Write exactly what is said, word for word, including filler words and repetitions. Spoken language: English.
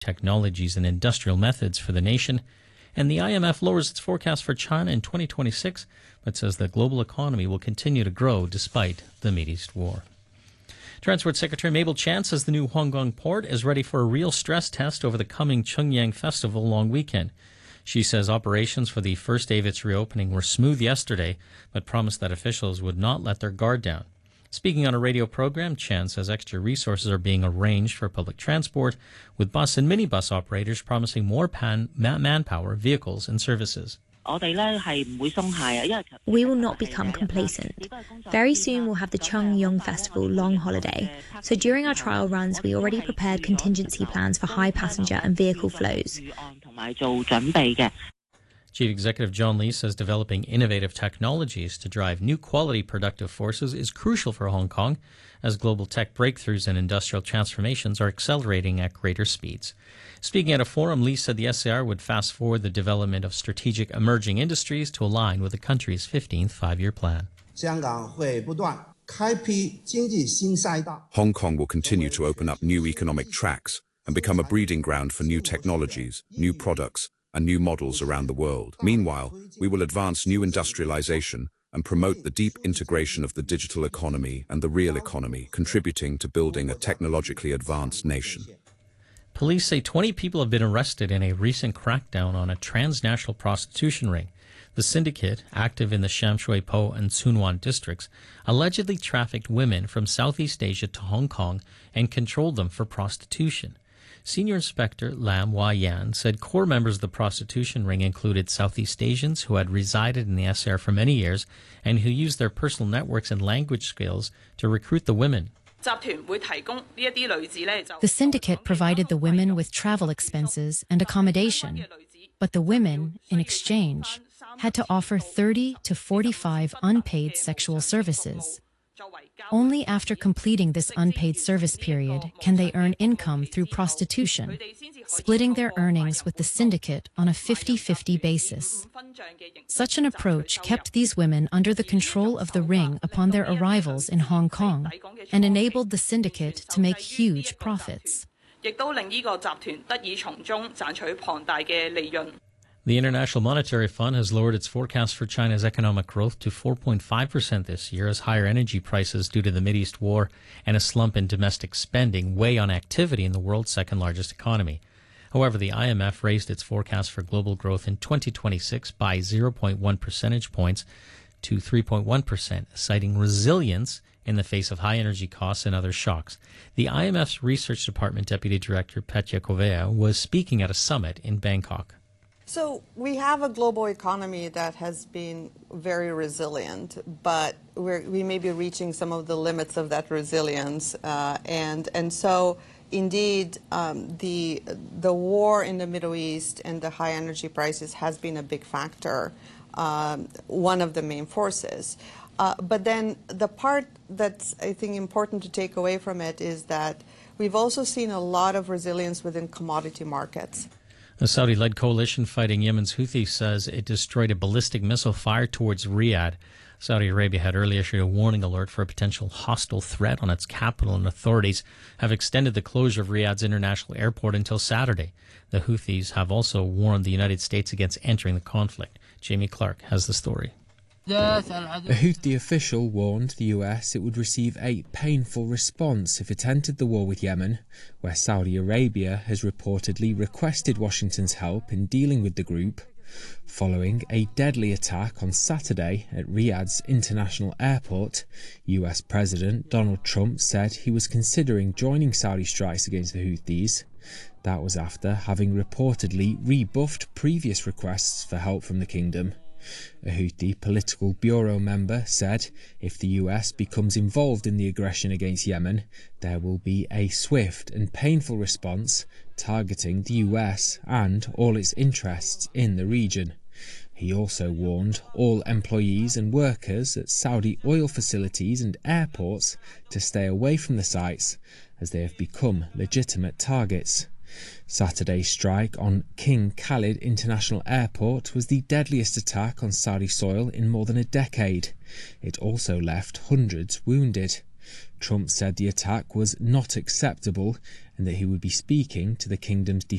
technologies and industrial methods for the nation. And the I M F lowers its forecast for China in twenty twenty-six, but says the global economy will continue to grow despite the Mideast war. Transport Secretary Mabel Chan says the new Hong Kong port is ready for a real stress test over the coming Chungyang Festival long weekend. She says operations for the first day of its reopening were smooth yesterday, but promised that officials would not let their guard down. Speaking on a radio program, Chan says extra resources are being arranged for public transport, with bus and minibus operators promising more pan- manpower, vehicles, and services. We will not become complacent. Very soon we'll have the Chungyang Festival long holiday, so during our trial runs we already prepared contingency plans for high passenger and vehicle flows. Chief Executive John Lee says developing innovative technologies to drive new quality productive forces is crucial for Hong Kong, as global tech breakthroughs and industrial transformations are accelerating at greater speeds. Speaking at a forum, Lee said the S A R would fast-forward the development of strategic emerging industries to align with the country's fifteenth five-year plan. Hong Kong will continue to open up new economic tracks and become a breeding ground for new technologies, new products, and new models around the world. Meanwhile, we will advance new industrialization and promote the deep integration of the digital economy and the real economy, contributing to building a technologically advanced nation. Police say twenty people have been arrested in a recent crackdown on a transnational prostitution ring. The syndicate, active in the Sham Shui Po and Tsuen Wan districts, allegedly trafficked women from Southeast Asia to Hong Kong and controlled them for prostitution. Senior Inspector Lam Wah Yan said core members of the prostitution ring included Southeast Asians who had resided in the S A R for many years and who used their personal networks and language skills to recruit the women. The syndicate provided the women with travel expenses and accommodation, but the women, in exchange, had to offer thirty to forty-five unpaid sexual services. Only after completing this unpaid service period can they earn income through prostitution, splitting their earnings with the syndicate on a fifty-fifty basis. Such an approach kept these women under the control of the ring upon their arrivals in Hong Kong and enabled the syndicate to make huge profits. The International Monetary Fund has lowered its forecast for China's economic growth to four point five percent this year, as higher energy prices due to the Mideast war and a slump in domestic spending weigh on activity in the world's second-largest economy. However, the I M F raised its forecast for global growth in twenty twenty-six by zero point one percentage points to three point one percent, citing resilience in the face of high energy costs and other shocks. The I M F's Research Department Deputy Director Petya Kovea was speaking at a summit in Bangkok. So we have a global economy that has been very resilient, but we're, we may be reaching some of the limits of that resilience. Uh, and, and so, indeed, um, the, the war in the Middle East and the high energy prices has been a big factor, um, one of the main forces. Uh, but then the part that's, I think, important to take away from it is that we've also seen a lot of resilience within commodity markets. The Saudi-led coalition fighting Yemen's Houthis says it destroyed a ballistic missile fired towards Riyadh. Saudi Arabia had earlier issued a warning alert for a potential hostile threat on its capital, and authorities have extended the closure of Riyadh's international airport until Saturday. The Houthis have also warned the United States against entering the conflict. Jamie Clark has the story. A Houthi official warned the U S it would receive a painful response if it entered the war with Yemen, where Saudi Arabia has reportedly requested Washington's help in dealing with the group. Following a deadly attack on Saturday at Riyadh's international airport, U S President Donald Trump said he was considering joining Saudi strikes against the Houthis. That was after having reportedly rebuffed previous requests for help from the kingdom. A Houthi political bureau member said if the U S becomes involved in the aggression against Yemen, there will be a swift and painful response targeting the U S and all its interests in the region. He also warned all employees and workers at Saudi oil facilities and airports to stay away from the sites, as they have become legitimate targets. Saturday's strike on King Khalid International Airport was the deadliest attack on Saudi soil in more than a decade. It also left hundreds wounded. Trump said the attack was not acceptable and that he would be speaking to the kingdom's defense